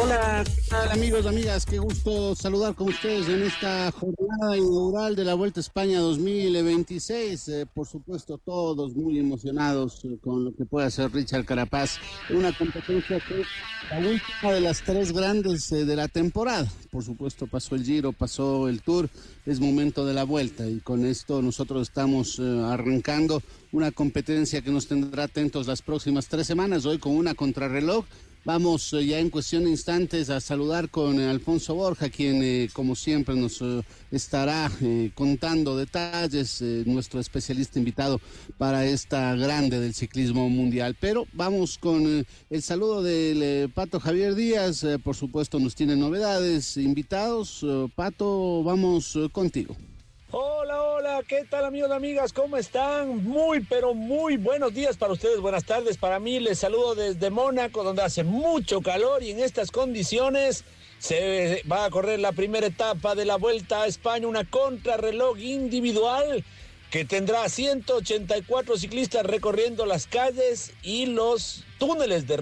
Hola, ¿qué tal amigos, amigas? Qué gusto saludar con ustedes en esta jornada inaugural de la Vuelta a España 2026. Por supuesto, todos muy emocionados con lo que puede hacer Richard Carapaz. Una competencia que es la última de las tres grandes de la temporada. Por supuesto, pasó el Giro, pasó el Tour, es momento de la Vuelta y con esto nosotros estamos arrancando una competencia que nos tendrá atentos las próximas 3 semanas, hoy con una contrarreloj. Vamos ya en cuestión de instantes a saludar con Alfonso Borja, quien como siempre nos estará contando detalles, nuestro especialista invitado para esta grande del ciclismo mundial. Pero vamos con el saludo del Pato Javier Díaz, por supuesto nos tiene novedades, invitados. Pato, vamos contigo. Hola, hola, ¿qué tal amigos y amigas? ¿Cómo están? Muy, pero muy buenos días para ustedes, buenas tardes para mí. Les saludo desde Mónaco, donde hace mucho calor y en estas condiciones se va a correr la primera etapa de la Vuelta a España, una contrarreloj individual que tendrá 184 ciclistas recorriendo las calles y los túneles de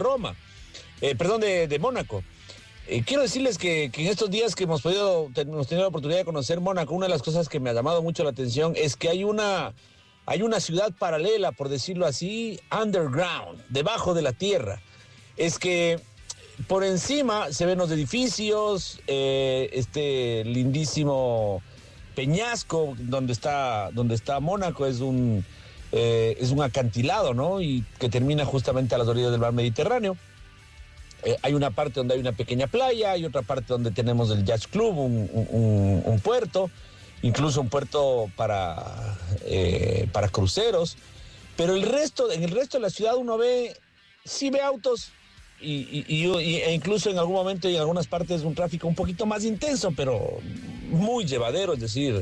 de Mónaco. Quiero decirles que en estos días que hemos tenido la oportunidad de conocer Mónaco, una de las cosas que me ha llamado mucho la atención es que hay una ciudad paralela, por decirlo así, underground, debajo de la tierra. Es que por encima se ven los edificios, este lindísimo peñasco donde está Mónaco es un acantilado, ¿no? Y que termina justamente a las orillas del mar Mediterráneo. Hay una parte donde hay una pequeña playa, hay otra parte donde tenemos el Yacht Club, un puerto, incluso un puerto para cruceros, pero en el resto de la ciudad uno ve autos e incluso en algún momento y en algunas partes un tráfico un poquito más intenso, pero muy llevadero, es decir,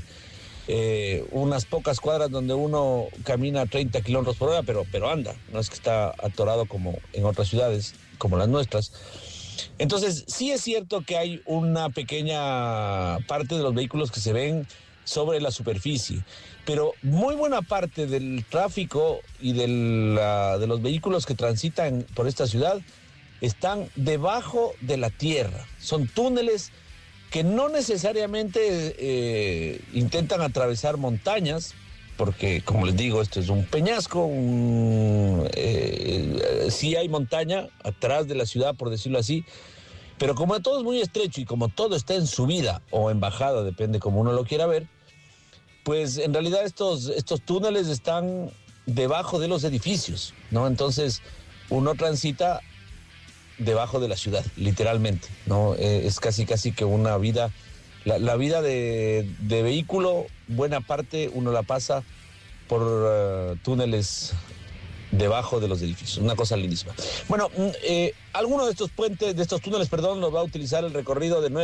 unas pocas cuadras donde uno camina a 30 kilómetros por hora, pero anda, no es que está atorado como en otras ciudades como las nuestras. Entonces, sí es cierto que hay una pequeña parte de los vehículos que se ven sobre la superficie, pero muy buena parte del tráfico y de los vehículos que transitan por esta ciudad están debajo de la tierra. Son túneles que no necesariamente intentan atravesar montañas, porque, como les digo, esto es un peñasco, sí hay montaña atrás de la ciudad, por decirlo así, pero como todo es muy estrecho y como todo está en subida o en bajada, depende como uno lo quiera ver, pues en realidad estos túneles están debajo de los edificios, ¿no? Entonces uno transita debajo de la ciudad, literalmente, ¿no? Es casi que una vida. La vida de vehículo, buena parte uno la pasa por túneles debajo de los edificios. Una cosa lindísima. Bueno, alguno de estos túneles, los va a utilizar el recorrido de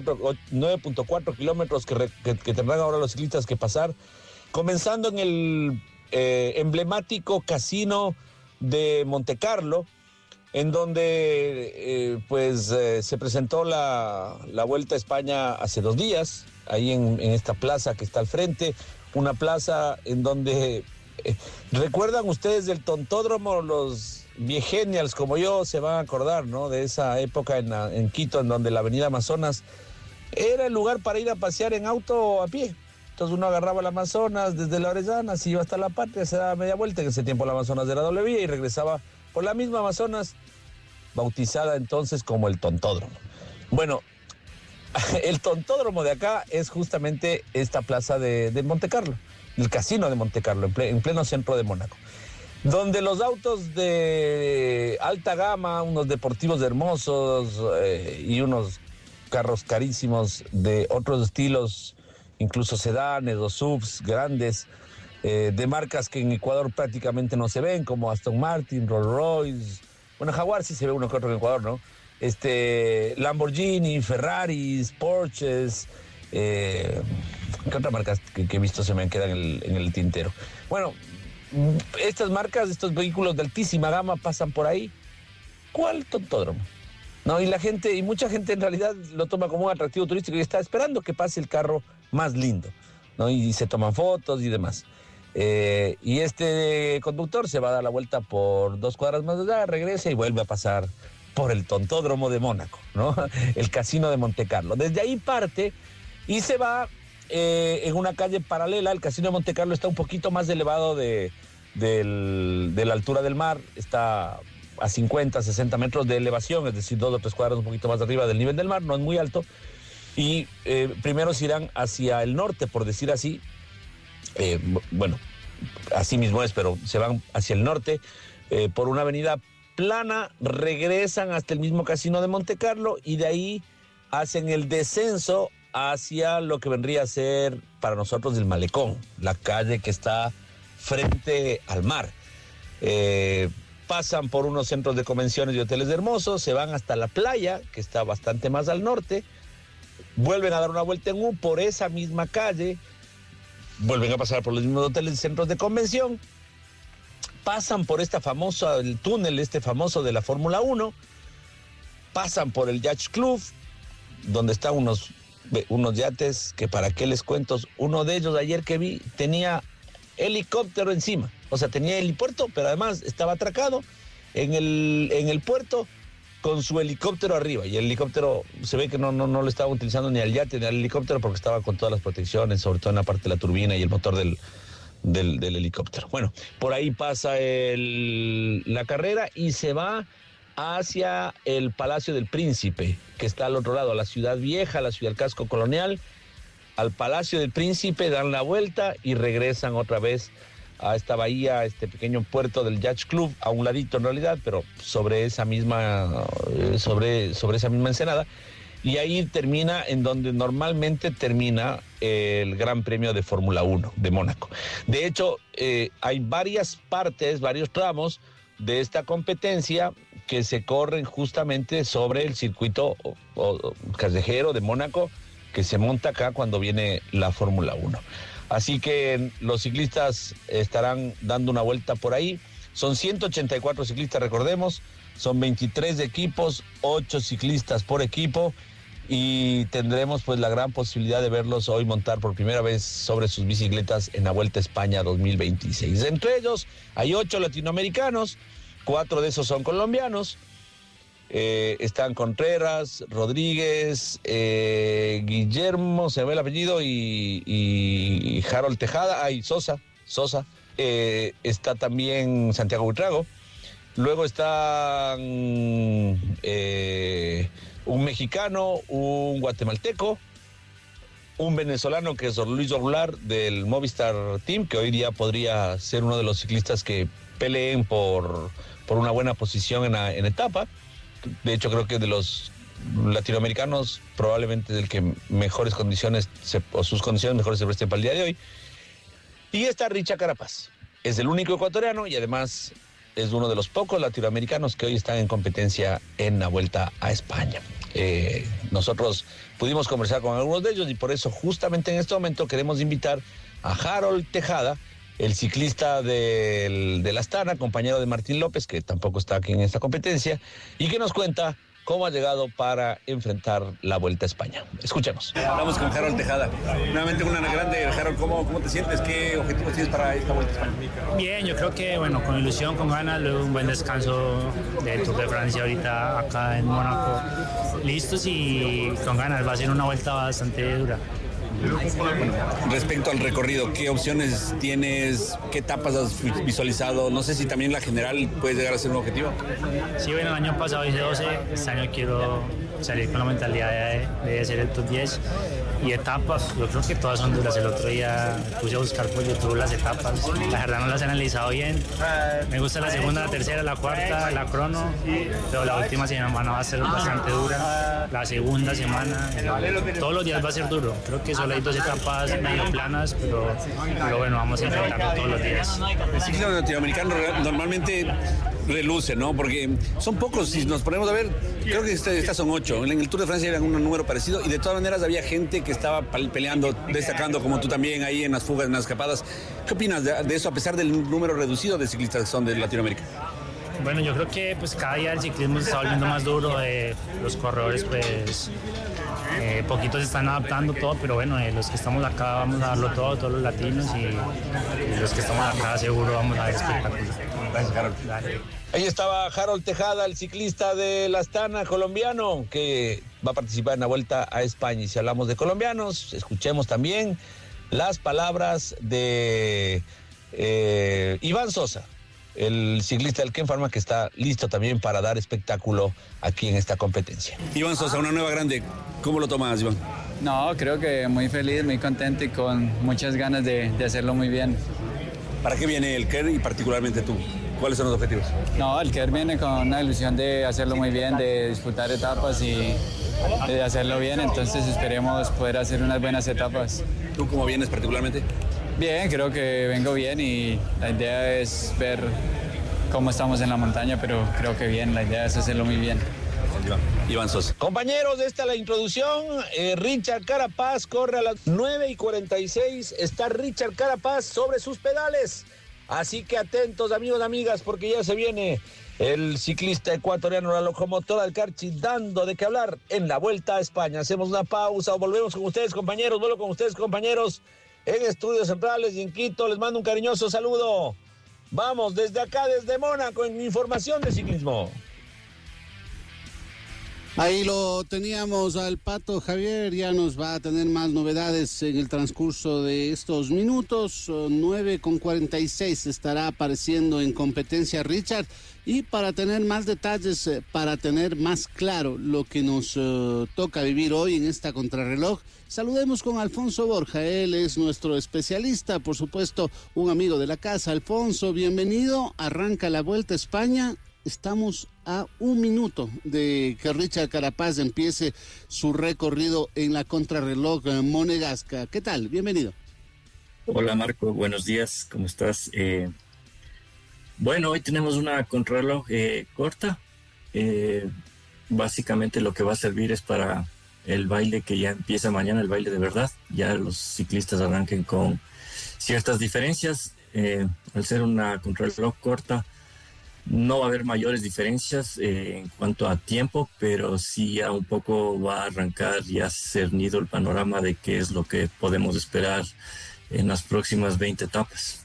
9.4 kilómetros que tendrán ahora los ciclistas que pasar, comenzando en el emblemático casino de Montecarlo, en donde se presentó la Vuelta a España hace 2 días, ahí en esta plaza que está al frente, una plaza en donde, ¿recuerdan ustedes del tontódromo? Los viegenials como yo se van a acordar, ¿no? De esa época en Quito, en donde la avenida Amazonas era el lugar para ir a pasear en auto o a pie. Entonces uno agarraba el Amazonas desde la Orellana, se iba hasta La Patria, se daba media vuelta, en ese tiempo el Amazonas era doble vía, y regresaba por la misma Amazonas, bautizada entonces como el Tontódromo. Bueno, el Tontódromo de acá es justamente esta plaza de Montecarlo, el casino de Montecarlo, en pleno centro de Mónaco, donde los autos de alta gama, unos deportivos hermosos y unos carros carísimos de otros estilos, incluso sedanes o SUVs grandes, de marcas que en Ecuador prácticamente no se ven, como Aston Martin, Rolls Royce. Bueno, Jaguar sí se ve uno que otro en Ecuador, ¿no? Lamborghini, Ferraris, Porsches, ¿qué otras marcas que he visto se me quedan en el tintero? Bueno, estas marcas, estos vehículos de altísima gama pasan por ahí. ¿Cuál tontódromo? No, y mucha gente en realidad lo toma como un atractivo turístico y está esperando que pase el carro más lindo, ¿no? Y se toman fotos y demás. Y este conductor se va a dar la vuelta por 2 cuadras más allá, regresa y vuelve a pasar por el Tontódromo de Mónaco, ¿no? El Casino de Montecarlo. Desde ahí parte y se va en una calle paralela. El Casino de Montecarlo está un poquito más elevado de la altura del mar, está a 50, 60 metros de elevación, es decir, 2 o 3 cuadras un poquito más arriba del nivel del mar, no es muy alto. Y primero se irán hacia el norte, por decir así. Bueno, así mismo es, pero se van hacia el norte por una avenida plana, regresan hasta el mismo Casino de Montecarlo y de ahí hacen el descenso hacia lo que vendría a ser para nosotros el Malecón, la calle que está frente al mar. Pasan por unos centros de convenciones y hoteles hermosos, se van hasta la playa, que está bastante más al norte, vuelven a dar una vuelta en U por esa misma calle, vuelven a pasar por los mismos hoteles y centros de convención, pasan por el túnel famoso de la Fórmula 1, pasan por el Yacht Club, donde están unos yates que para qué les cuento, uno de ellos ayer que vi tenía helicóptero encima, o sea, tenía helipuerto, pero además estaba atracado en el puerto con su helicóptero arriba, y el helicóptero se ve que no lo estaba utilizando ni al yate ni al helicóptero porque estaba con todas las protecciones, sobre todo en la parte de la turbina y el motor del helicóptero. Bueno, por ahí pasa la carrera y se va hacia el Palacio del Príncipe, que está al otro lado, a la ciudad vieja, a la ciudad del casco colonial, al Palacio del Príncipe, dan la vuelta y regresan otra vez a esta bahía, a este pequeño puerto del Yacht Club, a un ladito en realidad, pero sobre esa misma ensenada, y ahí termina en donde normalmente termina el Gran Premio de Fórmula 1 de Mónaco. De hecho, hay varios tramos de esta competencia que se corren justamente sobre el circuito callejero de Mónaco que se monta acá cuando viene la Fórmula 1. Así que los ciclistas estarán dando una vuelta por ahí. Son 184 ciclistas, recordemos, son 23 equipos, 8 ciclistas por equipo, y tendremos pues la gran posibilidad de verlos hoy montar por primera vez sobre sus bicicletas en la Vuelta a España 2026. Entre ellos hay 8 latinoamericanos, 4 de esos son colombianos. Están Contreras, Rodríguez, Guillermo, se me ve el apellido, y Harold Tejada, Sosa. Está también Santiago Buitrago. Luego están un mexicano, un guatemalteco, un venezolano que es Luis Orular del Movistar Team, que hoy día podría ser uno de los ciclistas que peleen por una buena posición en etapa. De hecho, creo que de los latinoamericanos probablemente del que mejores condiciones sus condiciones mejores se presten para el día de hoy. Y está Richard Carapaz, es el único ecuatoriano y además es uno de los pocos latinoamericanos que hoy están en competencia en la Vuelta a España. Nosotros pudimos conversar con algunos de ellos y por eso justamente en este momento queremos invitar a Harold Tejada, el ciclista del Astana, compañero de Martín López, que tampoco está aquí en esta competencia, y que nos cuenta cómo ha llegado para enfrentar la Vuelta a España. Escuchemos. Vamos con Harold Tejada. Nuevamente una grande. Harold, ¿cómo te sientes? ¿Qué objetivos tienes para esta Vuelta a España? Bien, yo creo que, con ilusión, con ganas, luego un buen descanso del Tour de Francia ahorita acá en Mónaco. Listos y con ganas. Va a ser una vuelta bastante dura. Respecto al recorrido, ¿qué opciones tienes? ¿Qué etapas has visualizado? No sé si también la general puede llegar a ser un objetivo. Sí, el año pasado hice 12, este año quiero salir con la mentalidad de hacer el top 10 y etapas, yo creo que todas son duras. El otro día puse a buscar por YouTube las etapas, la verdad no las he analizado bien, me gusta la segunda, la tercera, la cuarta, la crono, pero la última semana va a ser bastante dura, la segunda semana, todos los días va a ser duro, creo que solo hay 2 etapas medio planas, pero bueno, vamos a intentarlo todos los días. El ciclismo latinoamericano normalmente reluce, ¿no? Porque son pocos, si nos ponemos a ver, creo que estas son 8. En el Tour de Francia era un número parecido y de todas maneras había gente que estaba peleando, destacando como tú también ahí en las fugas, en las escapadas. ¿Qué opinas de eso a pesar del número reducido de ciclistas que son de Latinoamérica? Bueno, yo creo que pues cada día el ciclismo se está volviendo más duro, los corredores pues poquitos se están adaptando todo, pero bueno, los que estamos acá vamos a darlo todo, todos los latinos y los que estamos acá seguro vamos a ver espectáculo. Gracias, Harold. Dale. Ahí estaba Harold Tejada, el ciclista del Astana colombiano, que va a participar en la Vuelta a España. Y si hablamos de colombianos, escuchemos también las palabras de Iván Sosa, el ciclista del Ken Pharma, que está listo también para dar espectáculo aquí en esta competencia. Iván Sosa, una nueva grande. ¿Cómo lo tomas, Iván? No, creo que muy feliz, muy contento y con muchas ganas de hacerlo muy bien. ¿Para qué viene el KER y particularmente tú? ¿Cuáles son los objetivos? No, el KER viene con una ilusión de hacerlo muy bien, de disputar etapas y de hacerlo bien, entonces esperemos poder hacer unas buenas etapas. ¿Tú cómo vienes particularmente? Bien, creo que vengo bien y la idea es ver cómo estamos en la montaña, pero creo que bien, la idea es hacerlo muy bien. Iván Sosa. Compañeros, esta es la introducción. Richard Carapaz corre a las 9:46. Está Richard Carapaz sobre sus pedales. Así que atentos, amigos, amigas, porque ya se viene el ciclista ecuatoriano, la locomotora del Carchi, dando de qué hablar en la Vuelta a España. Hacemos una pausa, volvemos con ustedes, compañeros. Vuelvo con ustedes, compañeros, en Estudios Centrales y en Quito. Les mando un cariñoso saludo. Vamos desde acá, desde Mónaco, en información de ciclismo. Ahí lo teníamos al Pato Javier, ya nos va a tener más novedades en el transcurso de estos minutos. 9:46 estará apareciendo en competencia Richard, y para tener más detalles, para tener más claro lo que nos toca vivir hoy en esta contrarreloj, saludemos con Alfonso Borja. Él es nuestro especialista, por supuesto, un amigo de la casa. Alfonso, bienvenido. Arranca la Vuelta a España. Estamos a un minuto de que Richard Carapaz empiece su recorrido en la contrarreloj monegasca. ¿Qué tal? Bienvenido. Hola Marco, buenos días, ¿cómo estás? Bueno, hoy tenemos una contrarreloj corta. Básicamente lo que va a servir es para el baile que ya empieza mañana, el baile de verdad. Ya los ciclistas arranquen con ciertas diferencias. Al ser una contrarreloj corta, no va a haber mayores diferencias en cuanto a tiempo, pero sí ya un poco va a arrancar ya cernido el panorama de qué es lo que podemos esperar en las próximas 20 etapas.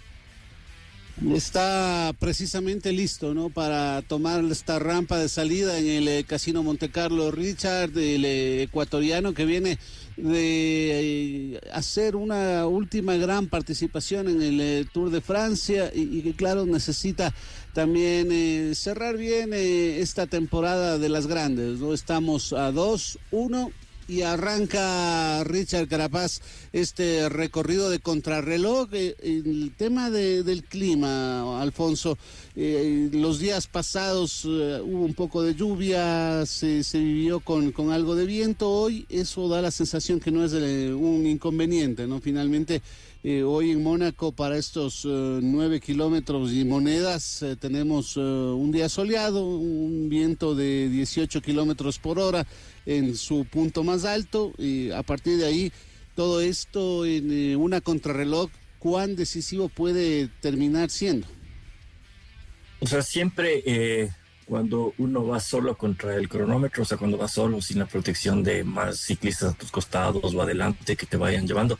Está precisamente listo, ¿no?, para tomar esta rampa de salida en el Casino Montecarlo Richard, el ecuatoriano que viene de hacer una última gran participación en el Tour de Francia y que claro necesita también cerrar bien esta temporada de las grandes, ¿no? Estamos a 2-1 y arranca Richard Carapaz este recorrido de contrarreloj. El tema del clima, Alfonso, los días pasados hubo un poco de lluvia, se vivió con algo de viento. Hoy eso da la sensación que no es un inconveniente, ¿no? Finalmente, hoy en Mónaco, para estos 9 kilómetros y monedas, tenemos un día soleado, un viento de 18 kilómetros por hora en su punto más alto, y a partir de ahí, todo esto en una contrarreloj, ¿cuán decisivo puede terminar siendo? O sea, siempre cuando uno va solo contra el cronómetro, o sea, cuando vas solo sin la protección de más ciclistas a tus costados o adelante que te vayan llevando,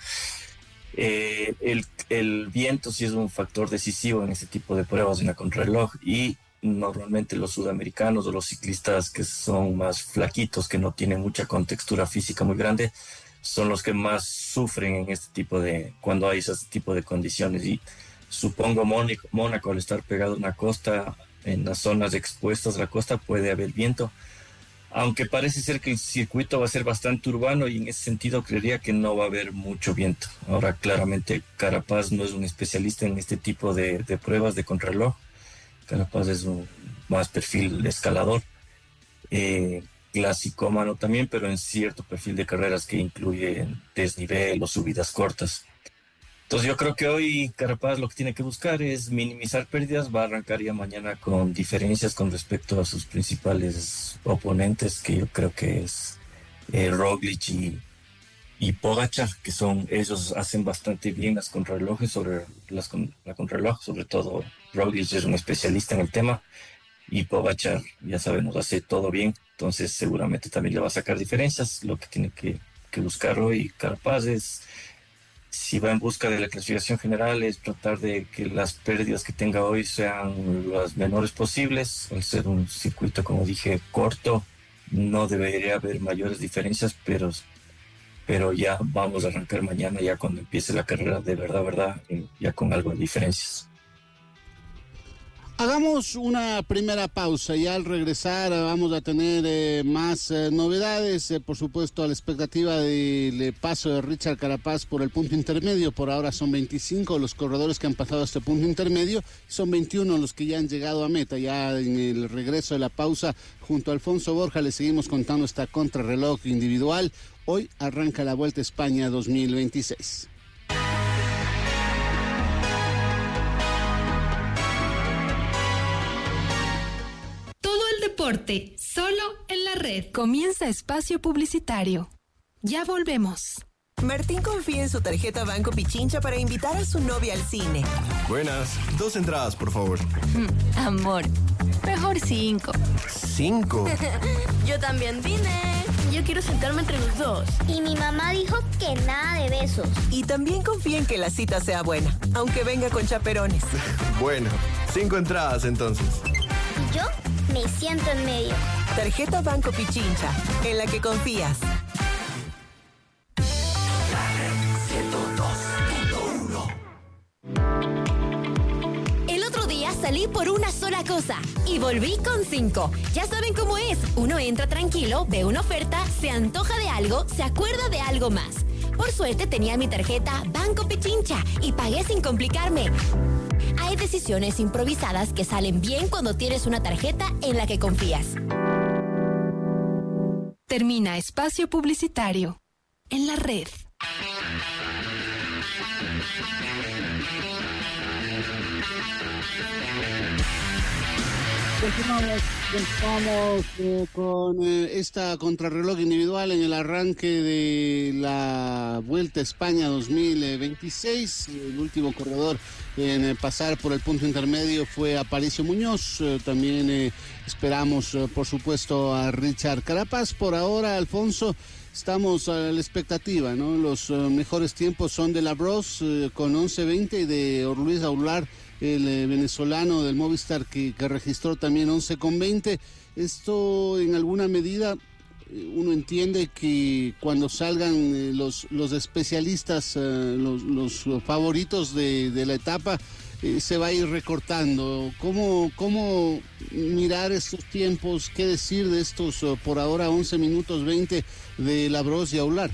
el viento sí es un factor decisivo en este tipo de pruebas de una contrarreloj, y normalmente los sudamericanos o los ciclistas que son más flaquitos, que no tienen mucha contextura física muy grande, son los que más sufren en este tipo de, cuando hay ese tipo de condiciones. Y supongo Mónaco, al estar pegado a una costa, en las zonas expuestas a la costa puede haber viento, aunque parece ser que el circuito va a ser bastante urbano y en ese sentido creería que no va a haber mucho viento. Ahora, claramente Carapaz no es un especialista en este tipo de pruebas de contrarreloj. Carapaz es un más perfil escalador, clasicómano también, pero en cierto perfil de carreras que incluye desnivel o subidas cortas. Entonces yo creo que hoy Carapaz lo que tiene que buscar es minimizar pérdidas. Va a arrancar ya mañana con diferencias con respecto a sus principales oponentes, que yo creo que es Roglic y Pogačar, que ellos hacen bastante bien las contrarrelojes la contrarreloj, sobre todo Roglic es un especialista en el tema y Pogačar, ya sabemos, hace todo bien, entonces seguramente también le va a sacar diferencias. Lo que tiene que buscar hoy Carapaz es si va en busca de la clasificación general, es tratar de que las pérdidas que tenga hoy sean las menores posibles. Al ser un circuito, como dije, corto, no debería haber mayores diferencias, pero ya vamos a arrancar mañana, ya cuando empiece la carrera de verdad, ya con algo de diferencias. Hagamos una primera pausa y al regresar vamos a tener más novedades, por supuesto a la expectativa del paso de Richard Carapaz por el punto intermedio. Por ahora son 25 los corredores que han pasado este punto intermedio, son 21 los que ya han llegado a meta. Ya en el regreso de la pausa junto a Alfonso Borja le seguimos contando esta contrarreloj individual. Hoy arranca la Vuelta a España 2026. Deporte, solo en la red. Comienza espacio publicitario. Ya volvemos. Martín confía en su tarjeta Banco Pichincha para invitar a su novia al cine. Buenas, 2 entradas, por favor. Amor, mejor 5. ¿5? Yo también vine. Yo quiero sentarme entre los dos. Y mi mamá dijo que nada de besos. Y también confía en que la cita sea buena, aunque venga con chaperones. Bueno, 5 entradas entonces. ¿Y yo? Me siento en medio. Tarjeta Banco Pichincha, en la que confías. El otro día salí por una sola cosa y volví con 5. Ya saben cómo es. Uno entra tranquilo, ve una oferta, se antoja de algo, se acuerda de algo más. Por suerte tenía mi tarjeta Banco Pichincha y pagué sin complicarme. Hay decisiones improvisadas que salen bien cuando tienes una tarjeta en la que confías. Termina espacio publicitario en la red. Continuamos con esta contrarreloj individual en el arranque de la Vuelta a España 2026. El último corredor en pasar por el punto intermedio fue Aparicio Muñoz. También esperamos, por supuesto, a Richard Carapaz. Por ahora, Alfonso, estamos a la expectativa, ¿no? Los mejores tiempos son de Labros con 11:20 y de Luis Aular, el venezolano del Movistar, que registró también 11:20. Esto en alguna medida uno entiende que cuando salgan los especialistas, los favoritos de la etapa, se va a ir recortando. ¿Cómo mirar estos tiempos? ¿Qué decir de estos por ahora 11 minutos 20 de Labros y Aular?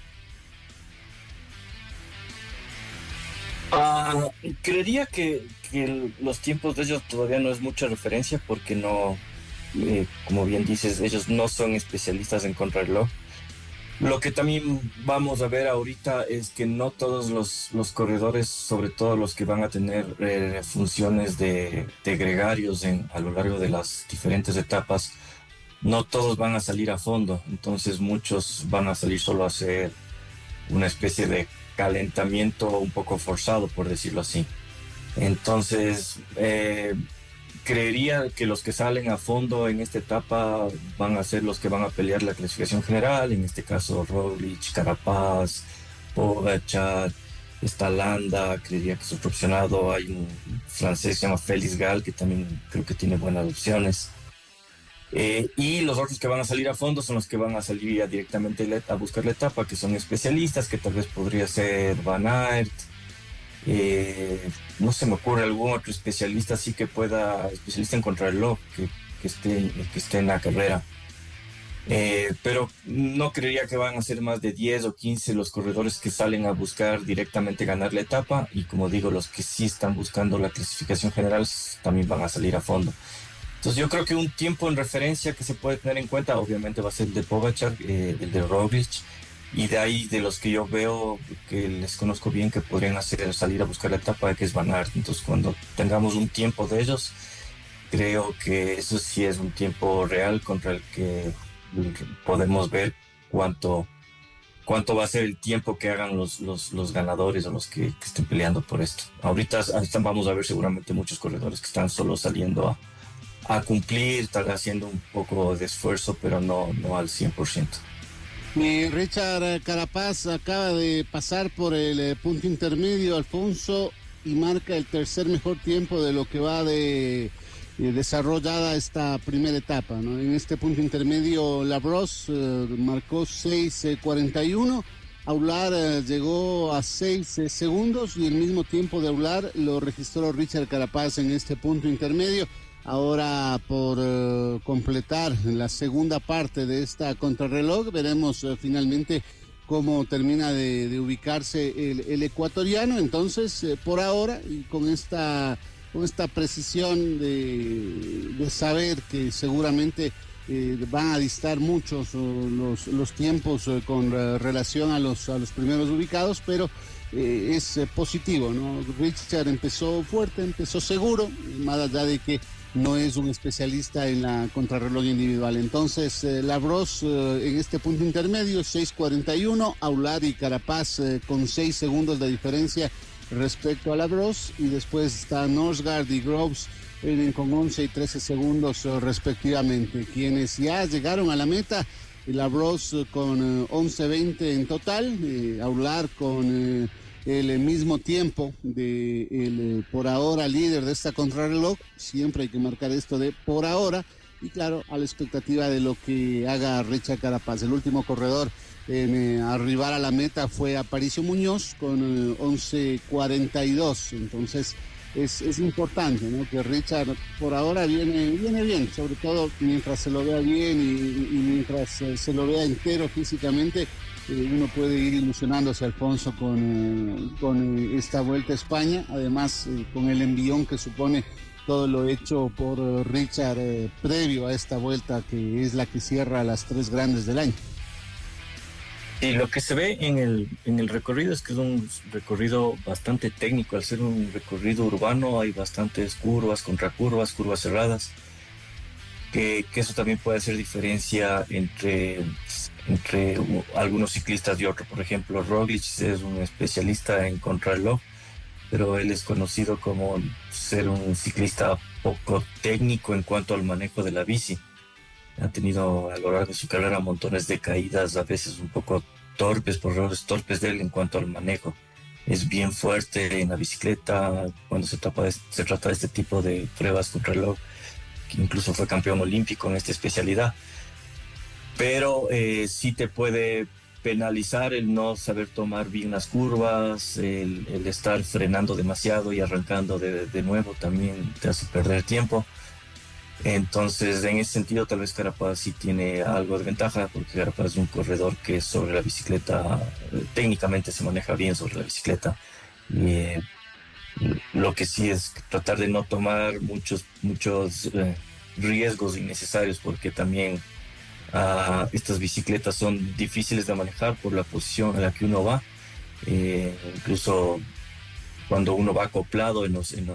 Creería que los tiempos de ellos todavía no es mucha referencia porque no, como bien dices, ellos no son especialistas en contrarreloj. Lo que también vamos a ver ahorita es que no todos los corredores, sobre todo los que van a tener funciones de gregarios a lo largo de las diferentes etapas, no todos van a salir a fondo. Entonces muchos van a salir solo a hacer una especie de calentamiento un poco forzado, por decirlo así. Entonces, creería que los que salen a fondo en esta etapa van a ser los que van a pelear la clasificación general, en este caso Roglic, Carapaz, Pogačar, está Landa, creería que es otro opcionado, hay un francés que se llama Félix Gall, que también creo que tiene buenas opciones. Y los otros que van a salir a fondo son los que van a salir ya directamente a buscar la etapa, que son especialistas, que tal vez podría ser Van Aert. No se me ocurre algún otro especialista así que pueda, especialista en contrarreloj, que esté en la carrera. Pero no creería que van a ser más de 10 o 15 los corredores que salen a buscar directamente ganar la etapa, y como digo, los que sí están buscando la clasificación general también van a salir a fondo. Entonces yo creo que un tiempo en referencia que se puede tener en cuenta obviamente va a ser el de Pogačar, el de Roglic, y de ahí de los que yo veo que les conozco bien que podrían salir a buscar la etapa, que es Van Aert. Entonces cuando tengamos un tiempo de ellos, creo que eso sí es un tiempo real contra el que podemos ver cuánto va a ser el tiempo que hagan los ganadores o los que estén peleando por esto. Ahorita vamos a ver seguramente muchos corredores que están solo saliendo a cumplir, están haciendo un poco de esfuerzo, pero no al 100%. Richard Carapaz acaba de pasar por el punto intermedio, Alfonso, y marca el tercer mejor tiempo de lo que va de desarrollada esta primera etapa, ¿no? En este punto intermedio, Labros marcó 6:41, Aular llegó a 6 segundos y el mismo tiempo de Aular lo registró Richard Carapaz en este punto intermedio. Ahora, por completar la segunda parte de esta contrarreloj, veremos finalmente cómo termina de ubicarse el ecuatoriano. Entonces, por ahora, y con esta precisión de saber que seguramente van a distar muchos los tiempos con relación a los primeros ubicados, pero es positivo, ¿no? Richard empezó fuerte, empezó seguro, más allá de que no es un especialista en la contrarreloj individual. Entonces, Labros en este punto intermedio, 6:41, Aular y Carapaz con 6 segundos de diferencia respecto a Labros, y después está Norsgaard y Groves con 11 y 13 segundos respectivamente. Quienes ya llegaron a la meta, Labros con 11:20 en total, Aular con el mismo tiempo de el por ahora líder de esta contrarreloj. Siempre hay que marcar esto de por ahora, y claro, a la expectativa de lo que haga Richard Carapaz. El último corredor en arribar a la meta fue Aparicio Muñoz con 11:42. Entonces es importante, ¿no?, que Richard por ahora viene bien, sobre todo mientras se lo vea bien y mientras se lo vea entero físicamente. Uno puede ir ilusionándose, Alfonso, con esta Vuelta a España, además con el envión que supone todo lo hecho por Richard previo a esta vuelta, que es la que cierra las 3 grandes del año. Y lo que se ve en el recorrido es que es un recorrido bastante técnico. Al ser un recorrido urbano hay bastantes curvas, contracurvas, curvas cerradas, que eso también puede hacer diferencia entre algunos ciclistas y otros. Por ejemplo, Roglic es un especialista en contrarreloj, pero él es conocido como ser un ciclista poco técnico en cuanto al manejo de la bici. Ha tenido a lo largo de su carrera montones de caídas, a veces un poco torpes, por errores torpes de él en cuanto al manejo. Es bien fuerte en la bicicleta cuando se trata de este tipo de pruebas contrarreloj, que incluso fue campeón olímpico en esta especialidad. Pero sí te puede penalizar el no saber tomar bien las curvas, el estar frenando demasiado y arrancando de nuevo también te hace perder tiempo. Entonces, en ese sentido, tal vez Carapaz sí tiene algo de ventaja, porque Carapaz es un corredor que sobre la bicicleta, técnicamente se maneja bien sobre la bicicleta. Y lo que sí es tratar de no tomar muchos riesgos innecesarios, porque también estas bicicletas son difíciles de manejar por la posición en la que uno va. Incluso cuando uno va acoplado en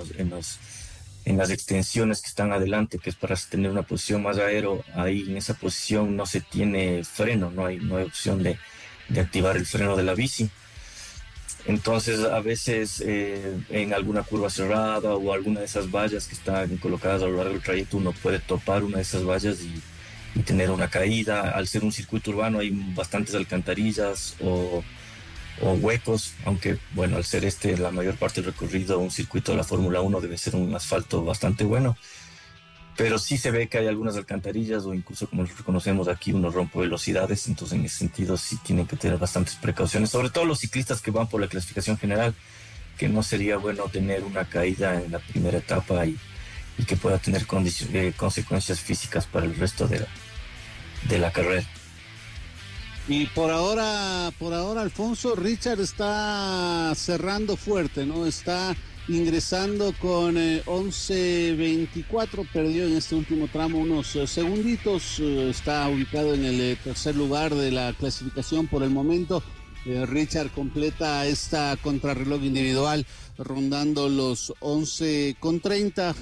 las extensiones que están adelante, que es para tener una posición más aero, ahí en esa posición no se tiene freno, no hay opción de activar el freno de la bici. Entonces a veces en alguna curva cerrada o alguna de esas vallas que están colocadas a lo largo del trayecto, uno puede topar una de esas vallas y tener una caída. Al ser un circuito urbano hay bastantes alcantarillas o huecos, aunque bueno, al ser la mayor parte del recorrido un circuito de la Fórmula 1 debe ser un asfalto bastante bueno, pero sí se ve que hay algunas alcantarillas o incluso, como nosotros conocemos aquí, unos rompevelocidades. Entonces en ese sentido sí tienen que tener bastantes precauciones, sobre todo los ciclistas que van por la clasificación general, que no sería bueno tener una caída en la primera etapa y que pueda tener consecuencias físicas para el resto de la carrera. Y por ahora, Alfonso, Richard está cerrando fuerte, ¿no? Está ingresando con 11:24, perdió en este último tramo unos segunditos, está ubicado en el tercer lugar de la clasificación por el momento. Richard completa esta contrarreloj individual rondando los 11:30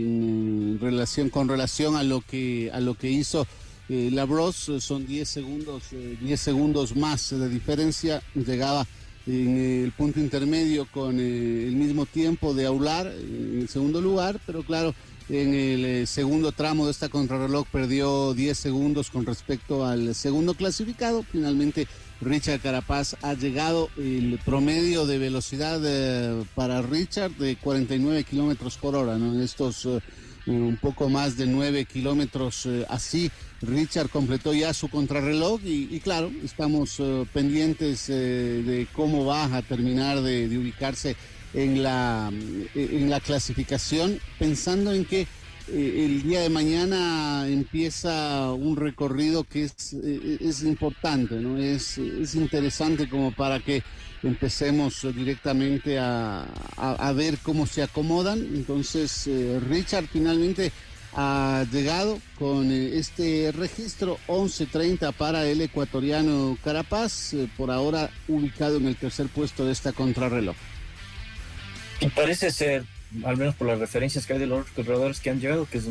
con relación a lo que hizo Labros. Son 10 segundos más de diferencia. Llegaba en el punto intermedio con el mismo tiempo de Aular en el segundo lugar, pero claro, En el segundo tramo de esta contrarreloj perdió 10 segundos con respecto al segundo clasificado. Finalmente Richard Carapaz ha llegado. El promedio de velocidad para Richard de 49 kilómetros por hora, ¿no? En estos un poco más de 9 kilómetros así, Richard completó ya su contrarreloj y claro, estamos pendientes de cómo va a terminar de ubicarse en la clasificación, pensando en que el día de mañana empieza un recorrido que es importante, ¿no? Es interesante como para que empecemos directamente a ver cómo se acomodan. Entonces Richard finalmente ha llegado con este registro 11:30 para el ecuatoriano Carapaz, por ahora ubicado en el tercer puesto de esta contrarreloj. Y parece ser, al menos por las referencias que hay de los corredores que han llegado, que es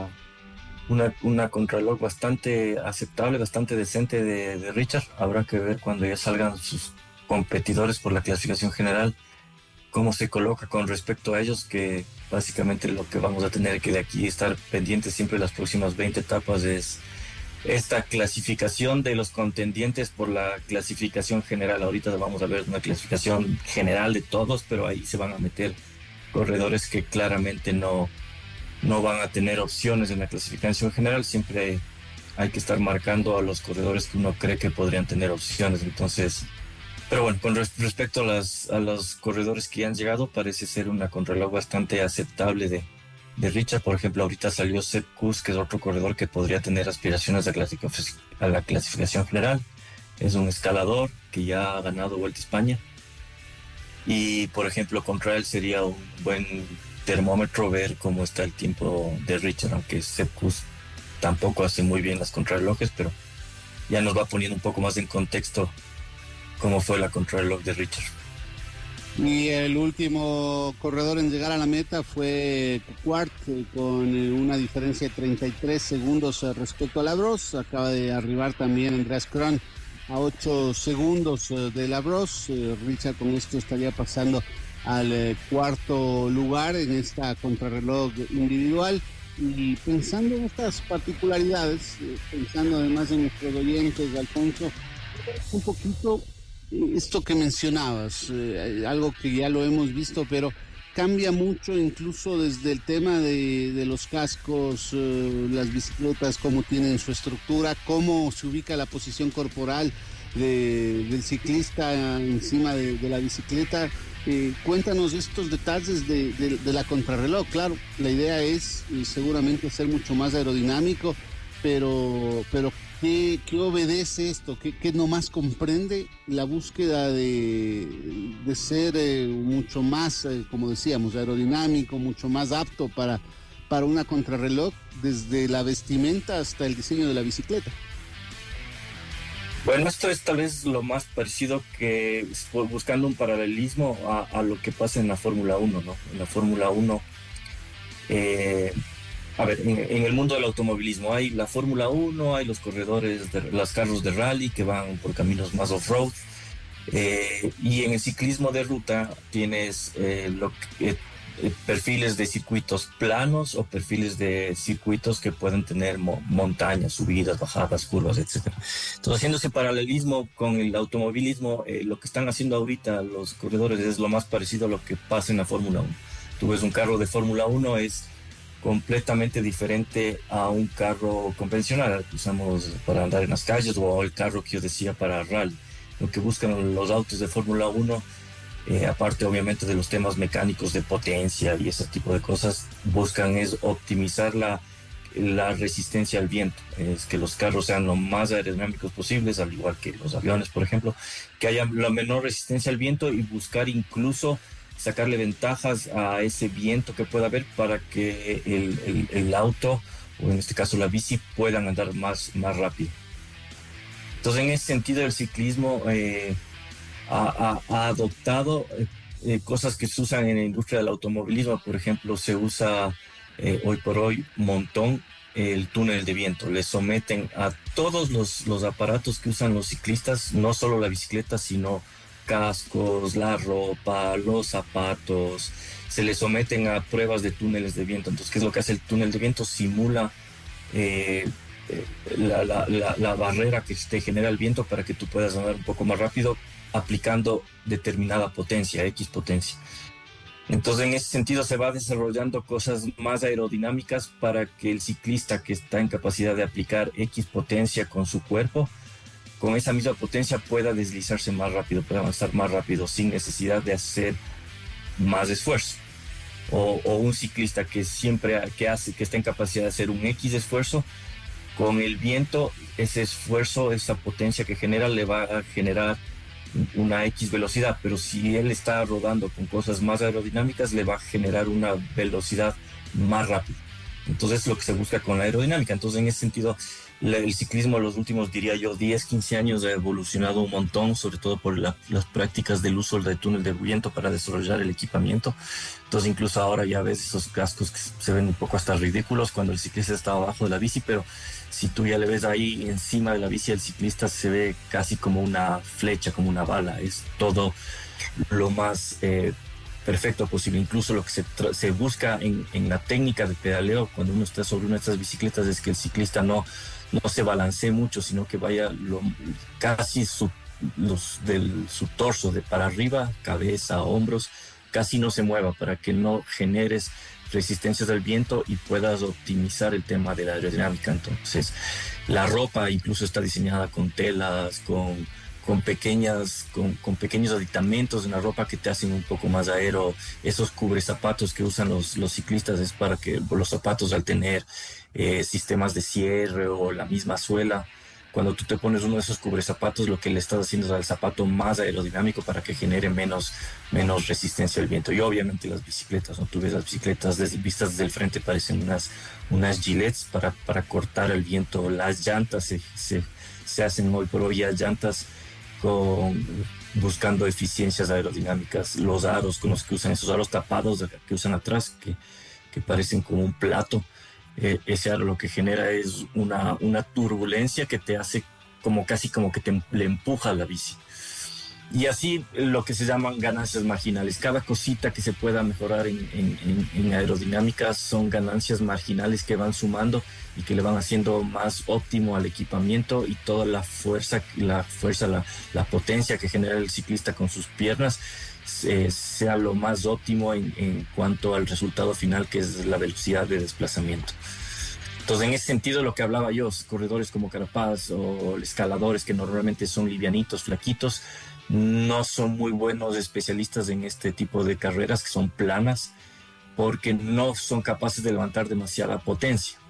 una contrarreloj bastante aceptable, bastante decente de Richard. Habrá que ver cuando ya salgan sus competidores por la clasificación general, cómo se coloca con respecto a ellos, que básicamente lo que vamos a tener que de aquí estar pendientes siempre las próximas 20 etapas es esta clasificación de los contendientes por la clasificación general. Ahorita vamos a ver una clasificación general de todos, pero ahí se van a meter corredores que claramente no van a tener opciones en la clasificación general. Siempre hay que estar marcando a los corredores que uno cree que podrían tener opciones. Entonces, pero bueno, con respecto a los corredores que han llegado, parece ser una contrarreloj bastante aceptable de Richard. Por ejemplo, ahorita salió Sepp Kuss, que es otro corredor que podría tener aspiraciones a la clasificación general. Es un escalador que ya ha ganado Vuelta a España. Y, por ejemplo, contra él sería un buen termómetro ver cómo está el tiempo de Richard, aunque Sepp Kuss tampoco hace muy bien las contrarrelojes, pero ya nos va poniendo un poco más en contexto cómo fue la contrarreloj de Richard. Y el último corredor en llegar a la meta fue Quart, con una diferencia de 33 segundos respecto a Labros. Acaba de arribar también Andreas Kron a 8 segundos de Labros. Richard con esto estaría pasando al cuarto lugar en esta contrarreloj individual. Y pensando en estas particularidades, pensando además en nuestros oyentes, Alfonso, un poquito esto que mencionabas, algo que ya lo hemos visto, pero cambia mucho incluso desde el tema de los cascos, las bicicletas, cómo tienen su estructura, cómo se ubica la posición corporal del ciclista encima de la bicicleta. Cuéntanos estos detalles de la contrarreloj. Claro, la idea es seguramente ser mucho más aerodinámico, pero ¿qué obedece esto? ¿Qué nomás comprende la búsqueda de ser mucho más, como decíamos, aerodinámico, mucho más apto para una contrarreloj, desde la vestimenta hasta el diseño de la bicicleta? Bueno, esto es tal vez lo más parecido, que buscando un paralelismo a lo que pasa en la Fórmula 1, ¿no? En la Fórmula 1, en el mundo del automovilismo hay la Fórmula 1, hay los corredores, los carros de rally que van por caminos más off-road, y en el ciclismo de ruta tienes perfiles de circuitos planos o perfiles de circuitos que pueden tener montañas, subidas, bajadas, curvas, etc. Entonces, haciendo ese paralelismo con el automovilismo, lo que están haciendo ahorita los corredores es lo más parecido a lo que pasa en la Fórmula 1. Tú ves un carro de Fórmula 1, es completamente diferente a un carro convencional que usamos para andar en las calles, o el carro que yo decía para rally. Lo que buscan los autos de Fórmula 1, aparte obviamente de los temas mecánicos de potencia y ese tipo de cosas, buscan es optimizar la resistencia al viento, es que los carros sean lo más aerodinámicos posibles, al igual que los aviones, por ejemplo, que haya la menor resistencia al viento, y buscar incluso sacarle ventajas a ese viento que pueda haber para que el auto, o en este caso la bici, puedan andar más rápido. Entonces, en ese sentido, el ciclismo ha adoptado cosas que se usan en la industria del automovilismo. Por ejemplo, se usa hoy por hoy un montón el túnel de viento. Le someten a todos los aparatos que usan los ciclistas, no solo la bicicleta, sino cascos, la ropa, los zapatos, se les someten a pruebas de túneles de viento. Entonces, ¿qué es lo que hace el túnel de viento? Simula la barrera que te genera el viento para que tú puedas andar un poco más rápido aplicando determinada potencia, X potencia. Entonces, en ese sentido se va desarrollando cosas más aerodinámicas para que el ciclista que está en capacidad de aplicar X potencia con su cuerpo, con esa misma potencia pueda deslizarse más rápido, pueda avanzar más rápido sin necesidad de hacer más esfuerzo. O un ciclista que está en capacidad de hacer un X esfuerzo, con el viento, ese esfuerzo, esa potencia que genera, le va a generar una X velocidad, pero si él está rodando con cosas más aerodinámicas, le va a generar una velocidad más rápida. Entonces es lo que se busca con la aerodinámica. Entonces, en ese sentido, el ciclismo en los últimos, diría yo, 10, 15 años ha evolucionado un montón, sobre todo por las prácticas del uso del túnel de viento para desarrollar el equipamiento. Entonces, incluso ahora ya ves esos cascos que se ven un poco hasta ridículos cuando el ciclista está abajo de la bici, pero si tú ya le ves ahí encima de la bici, el ciclista se ve casi como una flecha, como una bala. Es todo lo más perfecto posible. Incluso lo que se busca en la técnica de pedaleo cuando uno está sobre una de estas bicicletas es que el ciclista no se balancee mucho, sino que vaya casi su torso de para arriba, cabeza, hombros, casi no se mueva para que no generes resistencias del viento y puedas optimizar el tema de la aerodinámica. Entonces, la ropa incluso está diseñada con telas, con pequeños aditamentos en la ropa que te hacen un poco más aero. Esos cubrezapatos que usan los ciclistas es para que los zapatos, al tener sistemas de cierre o la misma suela, cuando tú te pones uno de esos cubrezapatos, lo que le estás haciendo es al zapato más aerodinámico para que genere menos resistencia al viento. Y obviamente las bicicletas, ¿no? Tú ves las bicicletas vistas desde el frente, parecen unas gilets para cortar el viento. Las llantas se hacen hoy por hoy llantas buscando eficiencias aerodinámicas. Los aros con los que usan, esos aros tapados que usan atrás, que parecen como un plato. Ese aro lo que genera es una turbulencia que te hace casi como que le empuja a la bici. Y así lo que se llaman ganancias marginales. Cada cosita que se pueda mejorar en aerodinámica son ganancias marginales que van sumando y que le van haciendo más óptimo al equipamiento, y toda la fuerza, la potencia que genera el ciclista con sus piernas sea lo más óptimo en cuanto al resultado final, que es la velocidad de desplazamiento. Entonces, en ese sentido, lo que hablaba yo, corredores como Carapaz o escaladores que normalmente son livianitos, flaquitos, no son muy buenos especialistas en este tipo de carreras que son planas, porque no son capaces de levantar demasiada potencia.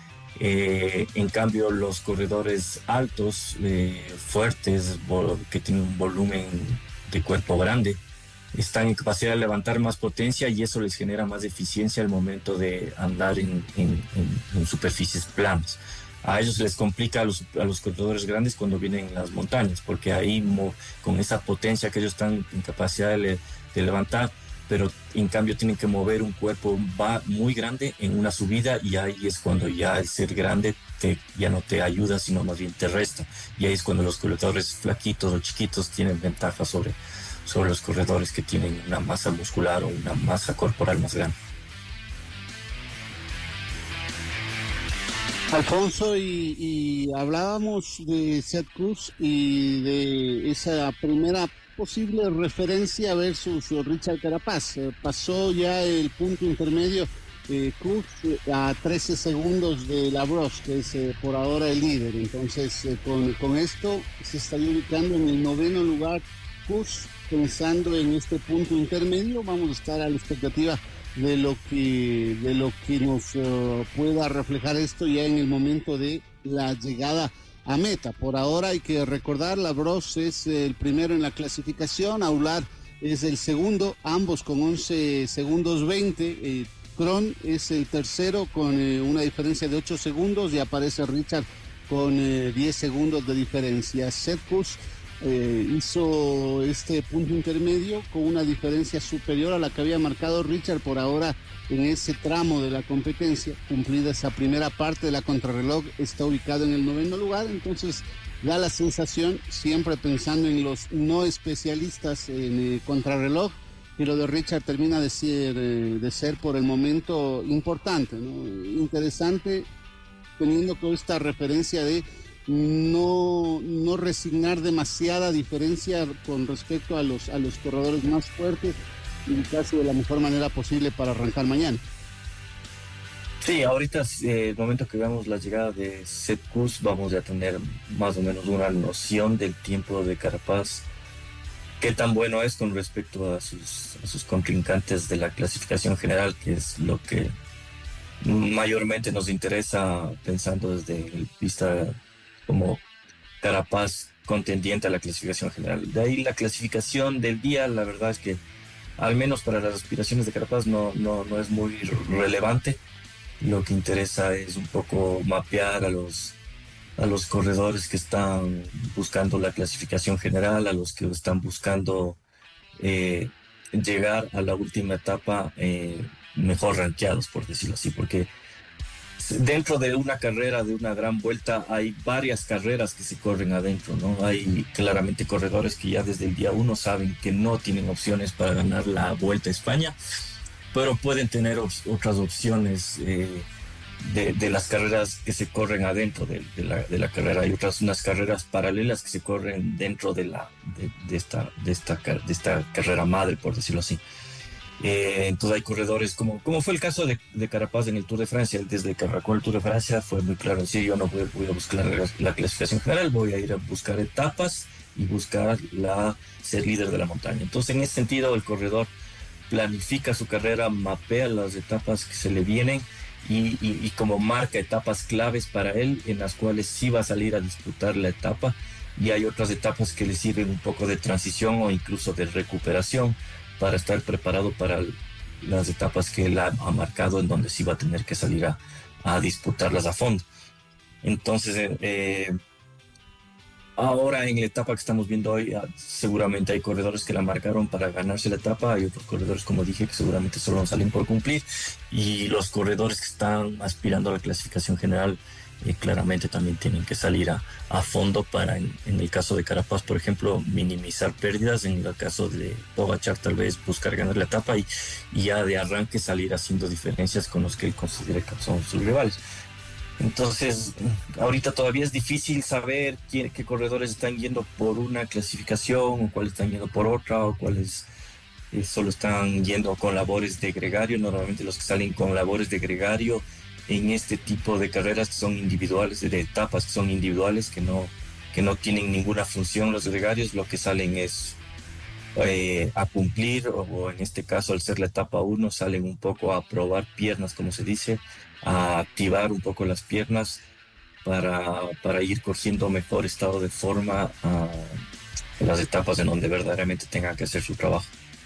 En cambio, los corredores altos, fuertes, que tienen un volumen de cuerpo grande, están en capacidad de levantar más potencia, y eso les genera más eficiencia al momento de andar en superficies planas. A ellos les complica a los corredores grandes cuando vienen en las montañas, porque ahí con esa potencia que ellos están en capacidad de levantar, pero en cambio tienen que mover un cuerpo muy grande en una subida, y ahí es cuando ya el ser grande ya no te ayuda, sino más bien te resta. Y ahí es cuando los corredores flaquitos o chiquitos tienen ventaja sobre los corredores que tienen una masa muscular o una masa corporal más grande. Alfonso, y hablábamos de Sepp Kuss y de esa primera posible referencia versus Richard Carapaz. Pasó ya el punto intermedio Kuss a 13 segundos de Labros, que es por ahora el líder. Entonces, con esto se está ubicando en el 9º lugar Kuss. Pensando en este punto intermedio, vamos a estar a la expectativa de lo que nos pueda reflejar esto ya en el momento de la llegada a meta. Por ahora hay que recordar, Labros es el primero en la clasificación, Aular es el segundo, ambos con 11 segundos 20, Kron es el tercero con una diferencia de 8 segundos, y aparece Richard con 10 segundos de diferencia. Sepp Kuss hizo este punto intermedio con una diferencia superior a la que había marcado Richard por ahora en ese tramo de la competencia. Cumplida esa primera parte de la contrarreloj, está ubicado en el 9º lugar. Entonces da la sensación, siempre pensando en los no especialistas en contrarreloj, que lo de Richard termina de ser por el momento importante, ¿no? Interesante, teniendo toda esta referencia de no resignar demasiada diferencia con respecto a los corredores más fuertes y casi de la mejor manera posible para arrancar mañana. Sí, ahorita el momento que veamos la llegada de Sepp Kuss vamos a tener más o menos una noción del tiempo de Carapaz, qué tan bueno es con respecto a sus contrincantes de la clasificación general, que es lo que mayormente nos interesa pensando desde el vista como Carapaz contendiente a la clasificación general. De ahí la clasificación del día, la verdad es que al menos para las aspiraciones de Carapaz no es muy relevante. Lo que interesa es un poco mapear a los corredores que están buscando la clasificación general, a los que están buscando llegar a la última etapa mejor rankeados, por decirlo así, porque dentro de una carrera, de una gran vuelta, hay varias carreras que se corren adentro, ¿no? Hay claramente corredores que ya desde el día 1 saben que no tienen opciones para ganar la Vuelta a España, pero pueden tener otras opciones de las carreras que se corren adentro de la carrera. Hay unas carreras paralelas que se corren dentro de esta carrera madre, por decirlo así. Entonces hay corredores como fue el caso de Carapaz en el Tour de Francia. Desde que arrancó el Tour de Francia fue muy claro decir: yo no voy a buscar la clasificación general, voy a ir a buscar etapas y buscar ser líder de la montaña. Entonces, en ese sentido, el corredor planifica su carrera, mapea las etapas que se le vienen y como marca etapas claves para él, en las cuales sí va a salir a disputar la etapa, y hay otras etapas que le sirven un poco de transición o incluso de recuperación para estar preparado para las etapas que él ha marcado, en donde sí va a tener que salir a disputarlas a fondo. Entonces, ahora en la etapa que estamos viendo hoy, seguramente hay corredores que la marcaron para ganarse la etapa, hay otros corredores, como dije, que seguramente solo salen por cumplir, y los corredores que están aspirando a la clasificación general claramente también tienen que salir a fondo para, en el caso de Carapaz, por ejemplo, minimizar pérdidas, en el caso de Pogačar tal vez buscar ganar la etapa y ya de arranque salir haciendo diferencias con los que él considera que son sus rivales. Entonces, ahorita todavía es difícil saber qué corredores están yendo por una clasificación o cuáles están yendo por otra, o cuáles solo están yendo con labores de gregario. Normalmente los que salen con labores de gregario en este tipo de carreras que son individuales, de etapas que son individuales, que no tienen ninguna función los gregarios, lo que salen es a cumplir, o en este caso, al ser la etapa 1, salen un poco a probar piernas, como se dice, a activar un poco las piernas para ir cogiendo mejor estado de forma a las etapas en donde verdaderamente tengan que hacer su trabajo.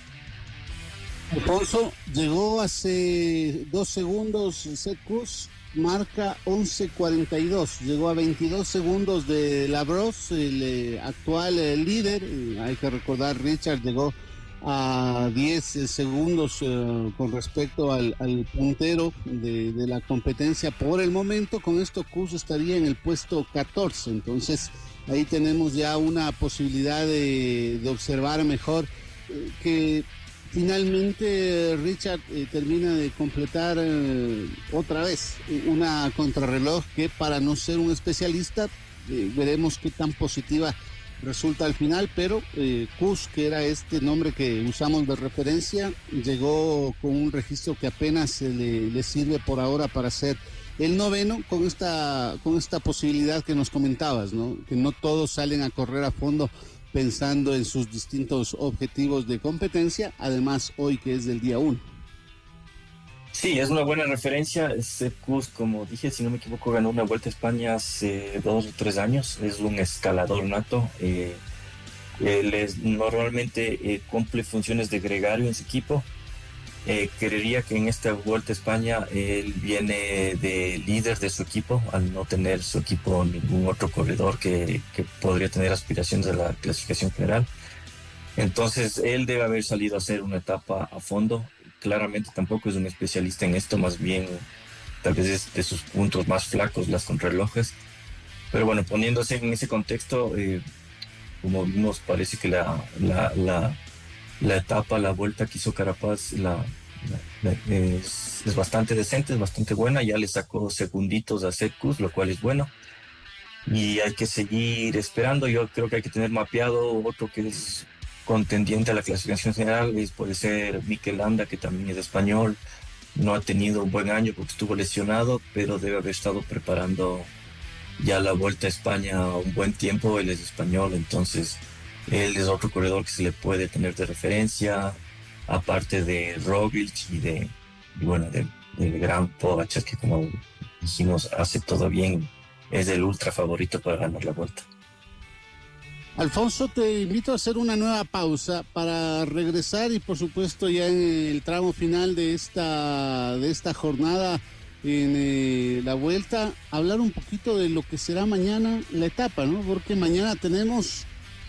Alfonso, llegó hace 2 segundos Sepp Kuss, marca 11:42, llegó a 22 segundos de Labros, el actual líder. Hay que recordar, Richard llegó a 10 segundos con respecto al puntero de la competencia por el momento. Con esto Kuss estaría en el puesto 14, entonces ahí tenemos ya una posibilidad de observar mejor que finalmente Richard termina de completar otra vez una contrarreloj que, para no ser un especialista, veremos qué tan positiva resulta al final, pero Kuss, que era este nombre que usamos de referencia, llegó con un registro que apenas le sirve por ahora para ser el 9º, con esta posibilidad que nos comentabas, ¿no? Que no todos salen a correr a fondo pensando en sus distintos objetivos de competencia, además hoy que es del día 1. Sí, es una buena referencia. Sepp Kuss, como dije, si no me equivoco, ganó una Vuelta a España hace 2 o 3 años. Es un escalador nato. Él normalmente cumple funciones de gregario en su equipo. Creería que en esta Vuelta a España él viene de líder de su equipo, al no tener su equipo ningún otro corredor que podría tener aspiraciones a la clasificación general. Entonces él debe haber salido a hacer una etapa a fondo. Claramente tampoco es un especialista en esto, más bien tal vez es de sus puntos más flacos las contrarrelojes. Pero bueno, poniéndose en ese contexto, como vimos, parece que la etapa, la vuelta que hizo Carapaz es bastante decente, es bastante buena. Ya le sacó segunditos a Sepp Kuss, lo cual es bueno. Y hay que seguir esperando. Yo creo que hay que tener mapeado otro que es contendiente a la clasificación general. Puede ser Mikel Landa, que también es español. No ha tenido un buen año porque estuvo lesionado, pero debe haber estado preparando ya la Vuelta a España un buen tiempo. Él es español, entonces él es otro corredor que se le puede tener de referencia, aparte de Roglic y del gran Pogačar, que como dijimos hace todo bien, es el ultra favorito para ganar la Vuelta. Alfonso, te invito a hacer una nueva pausa para regresar y por supuesto ya en el tramo final de esta jornada en la Vuelta, hablar un poquito de lo que será mañana la etapa, ¿no? Porque mañana tenemos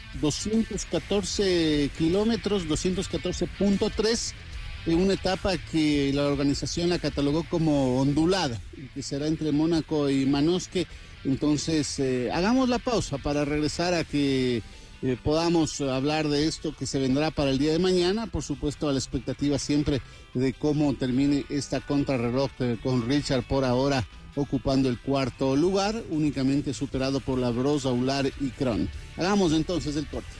214 kilómetros, 214.3, en una etapa que la organización la catalogó como ondulada, que será entre Mónaco y Manosque. Entonces, hagamos la pausa para regresar a que podamos hablar de esto que se vendrá para el día de mañana. Por supuesto, a la expectativa siempre de cómo termine esta contrarreloj con Richard por ahora ocupando el cuarto lugar, únicamente superado por Labros, Aular y Kron. Hagamos entonces el corte.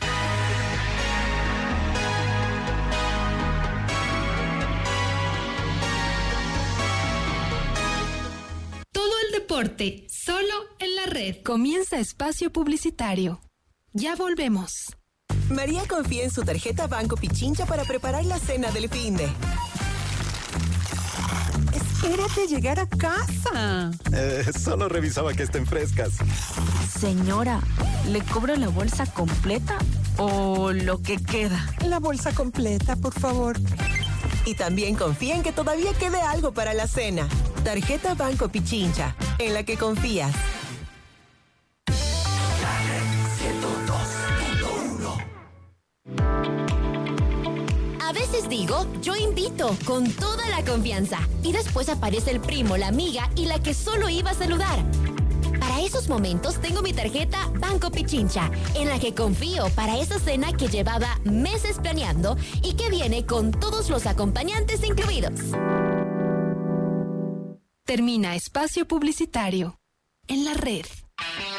Deporte, solo en la red. Comienza espacio publicitario. Ya volvemos. María confía en su tarjeta Banco Pichincha para preparar la cena del finde. Espérate a llegar a casa. Solo revisaba que estén frescas. Señora, ¿le cobro la bolsa completa o lo que queda? La bolsa completa, por favor. Y también confía en que todavía quede algo para la cena. Tarjeta Banco Pichincha, en la que confías. A veces digo, yo invito con toda la confianza. Y después aparece el primo, la amiga y la que solo iba a saludar. Para esos momentos tengo mi tarjeta Banco Pichincha, en la que confío para esa cena que llevaba meses planeando y que viene con todos los acompañantes incluidos. Termina espacio publicitario en la red.